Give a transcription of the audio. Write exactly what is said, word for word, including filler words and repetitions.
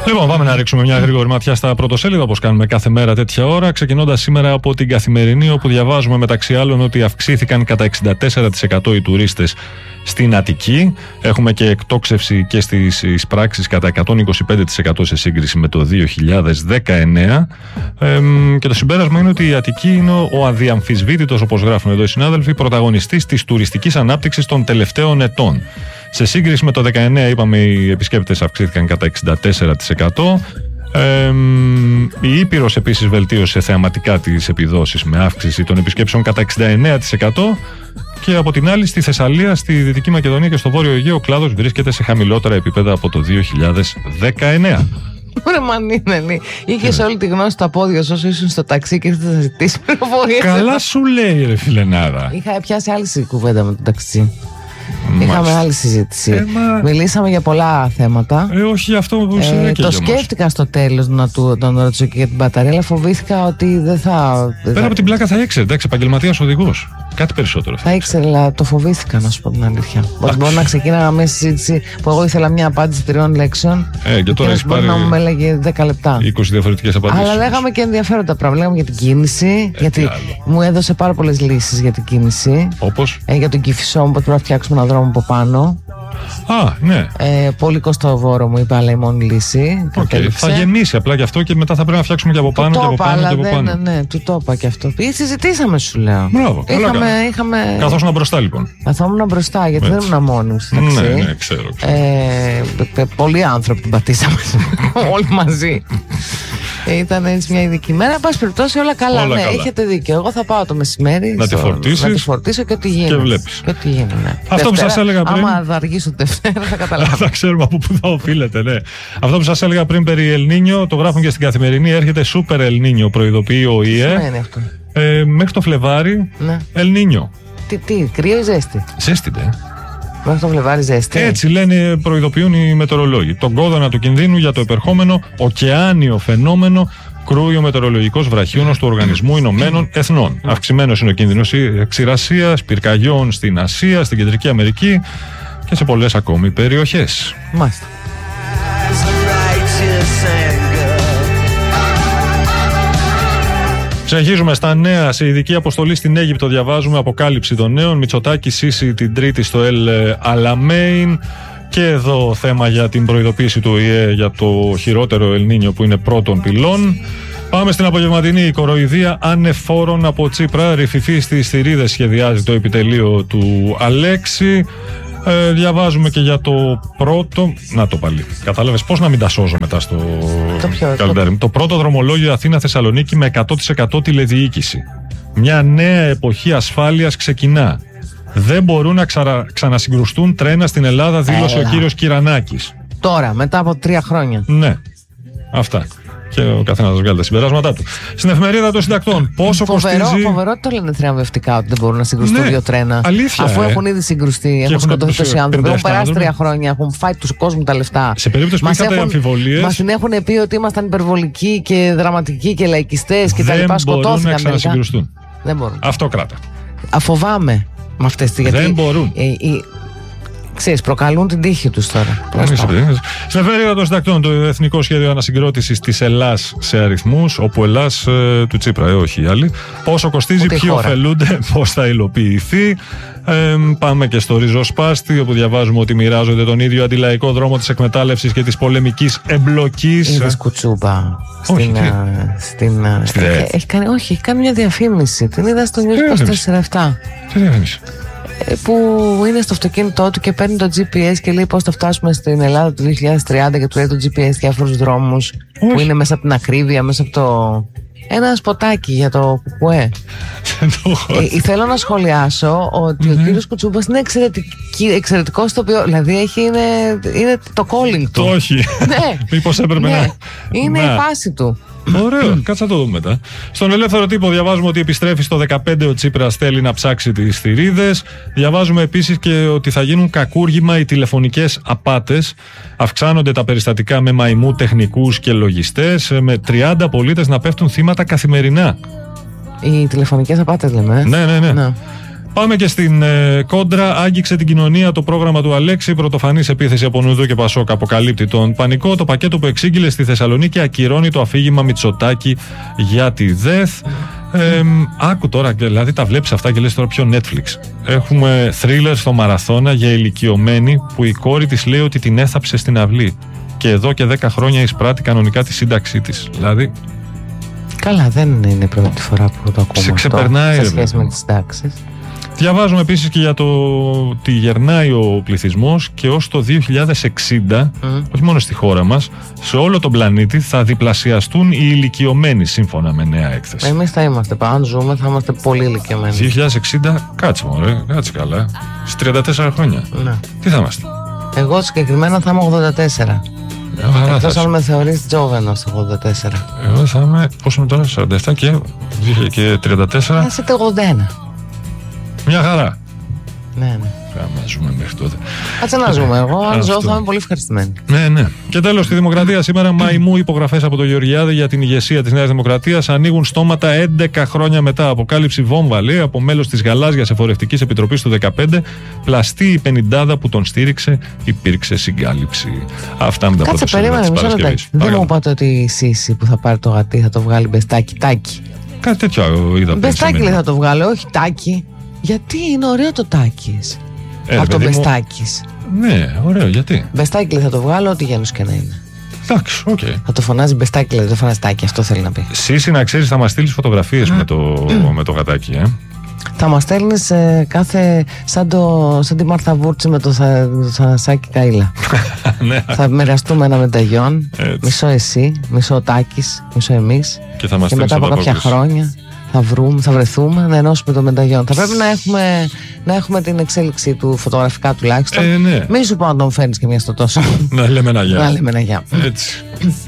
Λοιπόν, πάμε να ρίξουμε μια γρήγορη ματιά στα πρωτοσέλιδα, όπως κάνουμε κάθε μέρα τέτοια ώρα. Ξεκινώντας σήμερα από την Καθημερινή, όπου διαβάζουμε μεταξύ άλλων ότι αυξήθηκαν κατά εξήντα τέσσερα τοις εκατό οι τουρίστες στην Αττική. Έχουμε και εκτόξευση και στις εισπράξεις κατά εκατόν είκοσι πέντε τοις εκατό σε σύγκριση με το δύο χιλιάδες δεκαεννέα. Ε, και το συμπέρασμα είναι ότι η Αττική είναι ο αδιαμφισβήτητος, όπως γράφουν εδώ οι συνάδελφοι, πρωταγωνιστής της τουριστικής ανάπτυξης των τελευταίων ετών. Σε σύγκριση με το δεκαεννέα, είπαμε, οι επισκέπτες αυξήθηκαν κατά εξήντα τέσσερα τοις εκατό. Ε, η Ήπειρος επίσης βελτίωσε θεαματικά τις επιδόσεις με αύξηση των επισκέψεων κατά εξήντα εννέα τοις εκατό. Και από την άλλη, στη Θεσσαλία, στη Δυτική Μακεδονία και στο Βόρειο Αιγαίο, ο κλάδος βρίσκεται σε χαμηλότερα επίπεδα από το δύο χιλιάδες δεκαεννέα. Ρε Μανίνελη, είχες όλη τη γνώση στα πόδια σου όσο ήσουν στο ταξί και ήρθες να ζητήσεις πληροφορίες. Καλά σου λέει, ρε φιλενάδα. Είχα πιάσει άλλη κουβέντα με το ταξί. Είχαμε Μάλιστα. άλλη συζήτηση. Ε, μα... Μιλήσαμε για πολλά θέματα. Ε, όχι για αυτό που ε, Το σκέφτηκα στο τέλος να του, τον ρωτήσω και για την μπαταρία, αλλά φοβήθηκα ότι δεν θα. Πέρα θα... από την πλάκα θα ήξερε, εντάξει, επαγγελματίας οδηγός. Κάτι περισσότερο. Θα ήξερε, αλλά το φοβήθηκα, να σου πω την αλήθεια. Ότι μπορεί να ξεκίναγα μια συζήτηση που εγώ ήθελα μια απάντηση τριών λέξεων. Ε, και τώρα έχει πάρει. Να μου έλεγε δέκα λεπτά. είκοσι διαφορετικές απαντήσεις. Αλλά λέγαμε και ενδιαφέροντα πράγματα. Λέγαμε για την κίνηση. Ε, γιατί μου έδωσε πάρα πολλές λύσεις για την κίνηση. Όπως? Ε, για τον Κηφισό μου, που πρέπει να φτιάξουμε έναν δρόμο από πάνω. Α, ναι. Ε, πολύ κοστοβόρο μου είπε, αλλά η μόνη λύση. Okay. Θα γεμίσει απλά γι' αυτό και μετά θα πρέπει να φτιάξουμε και από πάνω του και από πάνω. Αλλά και από πάνω. Δεν, ναι, του το είπα και αυτό. Συζητήσαμε, σου λέω. Μπράβο. Είχαμε, είχαμε... Καθόμουν μπροστά, λοιπόν. Καθόμουν μπροστά, γιατί Έτσι. δεν ήμουν μόνη μου στην ναι, ναι, ξέρω. ξέρω. Ε, πολλοί άνθρωποι την πατήσαμε. Όλοι μαζί. Ήταν έτσι μια ειδική μέρα. Εν πάση περιπτώσει, όλα καλά. Όλα ναι, καλά. έχετε δίκιο. Εγώ θα πάω το μεσημέρι. Να τη φορτίσεις. Να τη φορτίσω και ό,τι γίνει. Και βλέπεις. Και ό,τι γίνει, ναι. Αυτό που σας έλεγα πριν. Άμα θα αργήσω τη Δευτέρα, θα καταλάβω. Θα ξέρουμε από πού θα οφείλεται, ναι. Αυτό που σας έλεγα πριν περί Ελνίνιο, το γράφουν και στην Καθημερινή. Έρχεται σούπερ Ελνίνιο, προειδοποιεί ο ΙΕ. Τι σημαίνει αυτό? Ε, μέχρι το Φλεβάρι, ναι. Ελνίνιο. Τι, τι, κρύο ή ζέστη? Ζέστη, ναι. Μέχρι το Φλεβάρι ζέστη. Έτσι λένε, προειδοποιούν οι μετεωρολόγοι. Τον κόδωνα του κινδύνου για το επερχόμενο ωκεάνιο φαινόμενο κρούει ο μετεωρολογικός βραχίωνος του Οργανισμού Ηνωμένων Εθνών. Αυξημένος είναι ο κίνδυνος ξηρασίας, πυρκαγιών στην Ασία, στην Κεντρική Αμερική και σε πολλές ακόμη περιοχές. Μάλιστα. Συνεχίζουμε στα νέα. Σε ειδική αποστολή στην Αίγυπτο διαβάζουμε αποκάλυψη των νέων. Μητσοτάκη Σίση την Τρίτη στο Ελ Αλαμέιν. Και εδώ θέμα για την προειδοποίηση του ΟΗΕ για το χειρότερο Ελνίνιο που είναι πρώτων πυλών. Πάμε στην απογευματινή. Η κοροϊδία ανεφόρων από Τσίπρα. Ρηφιφή στις θηρίδες σχεδιάζει το επιτελείο του Αλέξη. Ε, διαβάζουμε και για το πρώτο. Να το πάλι. Κατάλαβες πώς να μην τα σώζω μετά στο καλεντάρι. Το... το πρώτο δρομολόγιο Αθήνα-Θεσσαλονίκη με εκατό τοις εκατό τηλεδιοίκηση. Μια νέα εποχή ασφάλειας ξεκινά. Δεν μπορούν να ξαρα... ξανασυγκρουστούν τρένα στην Ελλάδα, δήλωσε Έλα. ο κύριος Κυρανάκης. Τώρα, μετά από τρία χρόνια. Ναι. Αυτά. Και ο καθένας θα βγάλει τα συμπεράσματά του. Στην εφημερίδα των συντακτών, πόσο φοβερό, κοστίζει. Φοβερό το λένε θριαμβευτικά ότι δεν μπορούν να συγκρουστούν ναι, δύο τρένα. Αλήθεια. Αφού ε. έχουν ήδη συγκρουστεί, έχουν σκοτωθεί τόσοι άνθρωποι. Έχουν περάσει τρία χρόνια, έχουν φάει του κόσμου τα λεφτά. Σε περίπτωση που είχατε αμφιβολίες. Μας την έχουν πει ότι ήμασταν υπερβολικοί και δραματικοί και λαϊκιστές και τα λοιπά. Σκοτώθηκαν. Δεν μπορούν να ξανασυγκρουστούν. Δεν μπορούν. Αυτό κράτα. Αφοβάμαι με αυτές τις. Δεν μπορούν. Ξέρεις, προκαλούν την τύχη τους τώρα. Στην εφημερίδα των συντακτών, το Εθνικό Σχέδιο Ανασυγκρότησης της Ελλάς σε αριθμούς, όπου Ελλάς ε, του Τσίπρα, ε, όχι οι άλλοι. Πόσο κοστίζει, ποιοι ωφελούνται, πώς θα υλοποιηθεί. Ε, πάμε και στο ριζοσπάστη, όπου διαβάζουμε ότι μοιράζονται τον ίδιο αντιλαϊκό δρόμο της εκμετάλλευσης και της πολεμικής εμπλοκής. Είδες Κουτσούπα στην. στην έχει κάνει, όχι, έχει κάνει μια διαφήμιση. Την είδα στο News είκοσι τέσσερα επτά. Τι διαφήμιση? Που είναι στο αυτοκίνητό του και παίρνει το τζι πι ες και λέει πώς θα φτάσουμε στην Ελλάδα το δύο χιλιάδες τριάντα και του λέει το τζι πι ες διάφορους δρόμους. Όχι. Που είναι μέσα από την ακρίβεια, μέσα από το... Ένα σποτάκι για το ΚΚΕ. ε, θέλω να σχολιάσω ότι mm-hmm. ο κύριος Κουτσούπας είναι εξαιρετικός στο οποίο, δηλαδή έχει, είναι, είναι το calling του. Το όχι. Ναι. Μήπως έπρεπε ναι. να... Είναι να. η φάση του. Ωραίο, κάτσε να το δούμε μετά. Στον Ελεύθερο Τύπο διαβάζουμε ότι επιστρέφει στο δεκαπέντε ο Τσίπρας, θέλει να ψάξει τις θηρίδες. Διαβάζουμε επίσης και ότι θα γίνουν κακούργημα οι τηλεφωνικές απάτες. Αυξάνονται τα περιστατικά με μαϊμού τεχνικούς και λογιστές, με τριάντα πολίτες να πέφτουν θύματα καθημερινά. Οι τηλεφωνικές απάτες λέμε. Ναι, ναι, ναι. Να. Πάμε και στην ε, κόντρα. Άγγιξε την κοινωνία το πρόγραμμα του Αλέξη. Πρωτοφανής επίθεση από Νουδού και Πασόκ αποκαλύπτει τον πανικό. Το πακέτο που εξήγηλε στη Θεσσαλονίκη ακυρώνει το αφήγημα Μητσοτάκη για τη ΔΕΘ. Ε, άκου τώρα, δηλαδή τα βλέπεις αυτά και λες τώρα ποιο Netflix. Έχουμε θρίλερ στο Μαραθώνα για ηλικιωμένη που η κόρη της λέει ότι την έθαψε στην αυλή. Και εδώ και δέκα χρόνια εισπράττει κανονικά τη σύνταξή της. Δηλαδή. Καλά, δεν είναι η πρώτη φορά που το ακούμε. Σε ξεπερνάει, αυτό, σε σχέση με τις συντάξεις. Διαβάζουμε επίσης και για το ότι γερνάει ο πληθυσμός και ως το δύο χιλιάδες εξήντα, mm. όχι μόνο στη χώρα μας, σε όλο τον πλανήτη θα διπλασιαστούν οι ηλικιωμένοι σύμφωνα με νέα έκθεση. Εμείς θα είμαστε, αν ζούμε θα είμαστε πολύ ηλικιωμένοι. δύο χιλιάδες εξήντα, κάτσε μωρέ, κάτσε καλά, στις τριάντα τέσσερα χρόνια. Ναι. Τι θα είμαστε? Εγώ συγκεκριμένα θα είμαι ογδόντα τέσσερα. Εκτός αν με θεωρείς τζόβενο στο ογδόντα τέσσερα. Εγώ θα είμαι, πόσο είμαι τώρα, σαράντα επτά και, και τριάντα τέσσερα. Θα είστε ογδόντα ένα. Μια χαρά. Ναι, ναι. Να ζούμε μέχρι τότε. Κάτσε να ζούμε. Εγώ, αν ζω, θα είμαι πολύ ευχαριστημένη. Ναι, ναι. Και τέλος, στη Δημοκρατία σήμερα, μαϊμού υπογραφές από τον Γεωργιάδη για την ηγεσία της Νέας Δημοκρατίας. Ανοίγουν στόματα έντεκα χρόνια μετά. Αποκάλυψη βόμβα, λέει, από μέλος της Γαλάζιας Εφορευτικής Επιτροπής του δεκαπέντε. Πλαστή η πενηντάδα που τον στήριξε, υπήρξε συγκάλυψη. Αυτά με τα πρώτα περίμενε, της Παρασκευής. Δεν μου είπατε ότι η Σύση που θα πάρει το γατί θα το βγάλει μπεστάκι τάκι. Κάτι τέτοιο είδα. Μπεστάκι λέει θα το βγάλω, όχι τάκι. Γιατί είναι ωραίο το τάκης. Ε, από το μου... Μπεστάκης. Ναι, ωραίο, γιατί. Μπεστάκι θα το βγάλω, ό,τι γένος και να είναι. Εντάξει, οκ. Okay. Θα το φωνάζει Μπεστάκι, δεν το φωνάζει τάκι, αυτό θέλει να πει. Σύση, να ξέρεις, θα μας στείλεις φωτογραφίες με, το, με το γατάκι, ε. Θα μας στέλνεις ε, κάθε. Σαν, το, σαν τη Μάρθα Βούρτσι με το Θανασάκι Καΐλα. Ναι. Θα μοιραστούμε ένα μεταγιόν. Μισό εσύ, μισό Τάκης, μισό εμείς. Και, θα μας και μετά από κάποια χρόνια. Θα, βρούμε, θα βρεθούμε να ενώσουμε το μεταγιόν. Θα πρέπει να έχουμε, να έχουμε την εξέλιξη του φωτογραφικά τουλάχιστον. Ε, ναι. Μην σου πω να τον φέρνεις και μία στο τόσο. Να λέμε ένα γεια. Να λέμε ένα γεια. Έτσι.